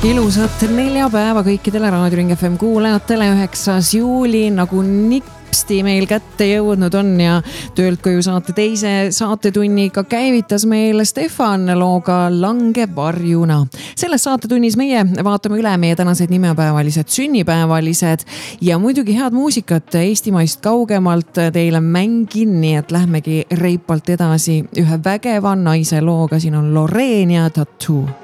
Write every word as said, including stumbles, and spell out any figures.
Ilusat neljapäeva kõikidele Raadio Ring F M kuulajatele. üheksas juuli nagu nipsti meil kätte jõudnud on ja töölt koju saate teise saatetunniga käivitas meil Stefan looga Lange varjuna. Selles saatetunnis meie vaatame üle meie tänased nimepäevalised, sünnipäevalised ja muidugi head muusikat Eestimaist kaugemalt teile mängin, nii et lähmegi reipalt edasi ühe vägeva naise looga. Siin on Loreen ja Tattoo.